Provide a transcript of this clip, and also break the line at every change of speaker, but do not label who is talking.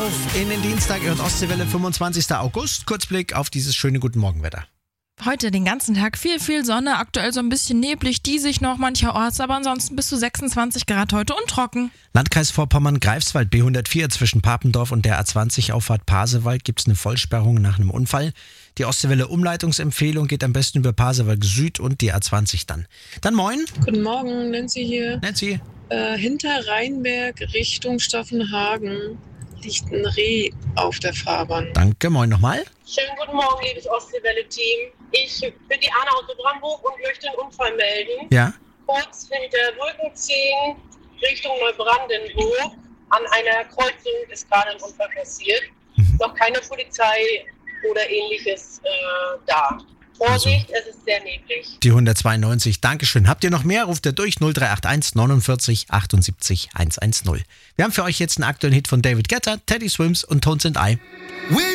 In den Dienstag und Ostseewelle, 25. August. Kurzblick auf dieses schöne Guten Morgenwetter.
Heute den ganzen Tag viel Sonne, aktuell so ein bisschen neblig, diesig noch mancherorts, aber ansonsten bis zu 26 Grad heute und trocken.
Landkreis Vorpommern-Greifswald, B104 zwischen Papendorf und der A20 Auffahrt Pasewalk gibt es eine Vollsperrung nach einem Unfall. Die Ostseewelle Umleitungsempfehlung geht am besten über Pasewalk Süd und die A20 dann. Dann moin.
Guten Morgen, Nancy hier.
Nancy.
Hinter Rheinberg Richtung Staffenhagen liegt ein Reh auf der Fahrbahn.
Danke, moin nochmal.
Schönen guten Morgen, liebes Ostseewelle-Team. Ich bin die Anna aus Brandenburg und möchte einen Unfall melden.
Ja.
Kurz hinter Brücken 10 Richtung Neubrandenburg. An einer Kreuzung ist gerade ein Unfall passiert. Noch keine Polizei oder ähnliches da. Vorsicht, es ist sehr neblig.
Die 192, Dankeschön. Habt ihr noch mehr? Ruft ihr durch 0381 49 78 110. Wir haben für euch jetzt einen aktuellen Hit von David Guetta, Teddy Swims und Tones and I.